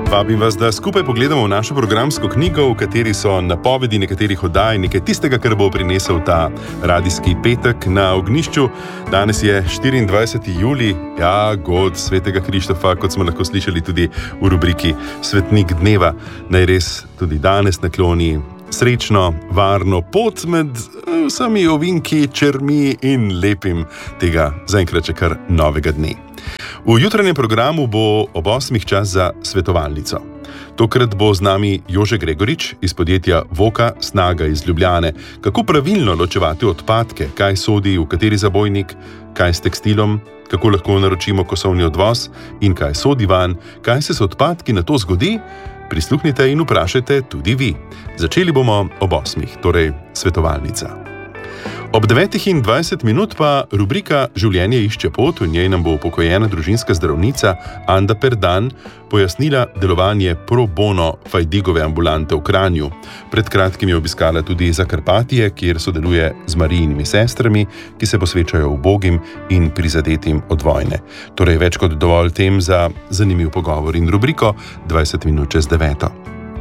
Vabim vas, da skupaj pogledamo v našo programsko knjigo, v kateri so napovedi nekaterih oddaj, nekaj tistega, kar bo prinesel ta radijski petek na Ognjišču. Danes je 24. julij, god svetega Krištofa, kot smo lahko slišali tudi v rubriki Svetnik dneva. Naj res tudi danes nakloni srečno, varno pot med vsemi ovinki, čermi in lepim tega zaenkrat še kar novega dne. V jutranjem programu bo ob 8 čas za svetovalnico. Tokrat bo z nami Jože Gregorič iz podjetja Voka Snaga iz Ljubljane. Kako pravilno ločevati odpadke, kaj sodi v kateri zabojnik, kaj s tekstilom, kako lahko naročimo kosovni odvoz in kaj sodi vanj, kaj se s odpadki na to zgodi, prisluhnite in vprašajte tudi vi. Začeli bomo ob 8, torej svetovalnica. Ob 9:20 pa rubrika Življenje išče pot, v njej nam bo upokojena družinska zdravnica Anda Perdan pojasnila delovanje pro bono Fajdigove ambulante v Kranju. Pred kratkim je obiskala tudi Zakarpatije, kjer sodeluje z Marijinimi sestrami, ki se posvečajo ubogim in prizadetim od vojne. Torej več kot dovolj tem za zanimiv pogovor in rubriko 20 minut čez 9.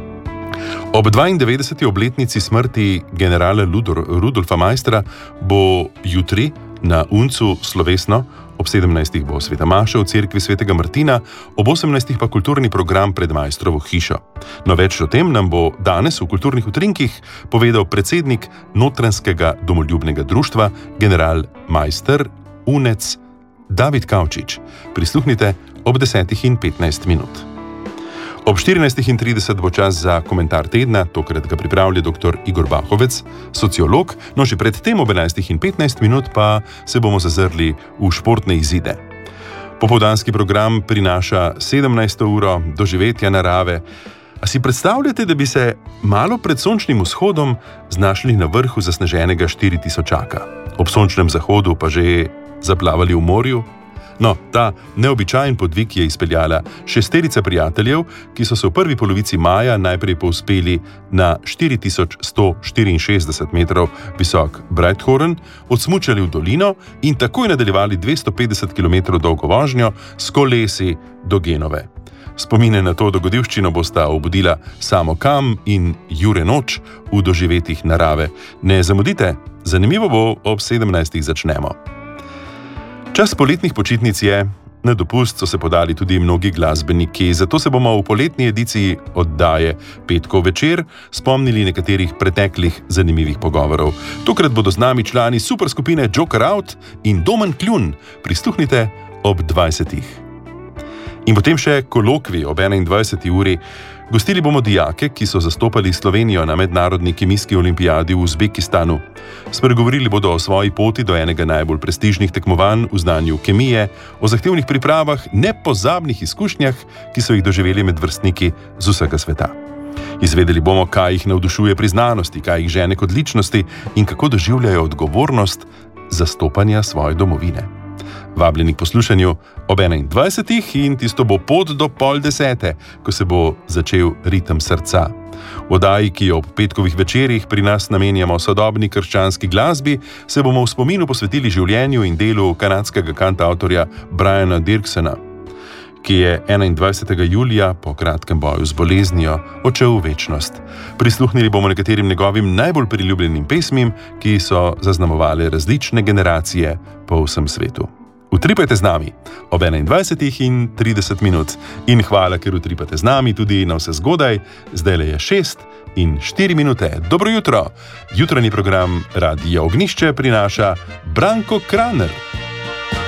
Ob 92. obletnici smrti generala Rudolfa Maistra bo jutri na Uncu slovesno, ob 17. bo sveta maša v cerkvi svetega Martina, ob 18. pa kulturni program pred Maistrovo hišo. No, več o tem nam bo danes v kulturnih utrinkih povedal predsednik Notranjskega domoljubnega društva, general Maister Unec David Kavčič. Prisluhnite ob 10:15. Ob 14:30 bo čas za komentar tedna, tokrat ga pripravlja dr. Igor Bahovec, sociolog, no že pred tem ob 11:15 pa se bomo zazrli v športne izide. Popoldanski program prinaša 17. uro doživetja narave. A si predstavljate, da bi se malo pred sončnim vzhodom znašli na vrhu zasneženega 4000-čaka, ob sončnem zahodu pa že zaplavali v morju? No, ta neobičajen podvig je izpeljala 6 prijateljev, ki so se v prvi polovici maja najprej povzpeli na 4164 metrov visok Breithorn, odsmučali v dolino in takoj nadaljevali 250 km dolgo vožnjo s kolesi do Genove. Spomine na to dogodivščino bosta obudila Samo Kam in Jure Noč v doživetjih narave. Ne zamudite, zanimivo bo, ob 17. začnemo. Čas poletnih počitnic je, na dopust so se podali tudi mnogi glasbeniki, zato se bomo v poletni ediciji oddaje Petkov večer spomnili nekaterih preteklih zanimivih pogovorov. Tokrat bodo z nami člani superskupine Joker Out in Domen Kljun. Prisluhnite ob 20. In potem še kolokvij ob 21. uri. Gostili bomo dijake, ki so zastopali Slovenijo na mednarodni kemijski olimpijadi v Uzbekistanu. Spregovorili bodo o svoji poti do enega najbolj prestižnih tekmovanj v znanju kemije, o zahtevnih pripravah, nepozabnih izkušnjah, ki so jih doživeli med vrstniki z vsega sveta. Izvedeli bomo, kaj jih navdušuje pri znanosti, kaj jih žene k odličnosti in kako doživljajo odgovornost zastopanja svoje domovine. Vabljeni k poslušanju ob 21. in tisto bo pot do 9:30, ko se bo začel ritem srca. V oddaji, ki jo ob petkovih večerih pri nas namenjamo sodobni krščanski glasbi, se bomo v spominu posvetili življenju in delu kanadskega kantavtorja Briana Dirksena, ki je 21. julija po kratkem boju z boleznijo odšel v večnost. Prisluhnili bomo nekaterim njegovim najbolj priljubljenim pesmim, ki so zaznamovale različne generacije po vsem svetu. Utripajte z nami ob 21:30 in hvala, ker utripate z nami tudi na vse zgodaj. Zdajle je 6:04. Dobro jutro. Jutranji program Radija Ognjišče prinaša Branko Kraner.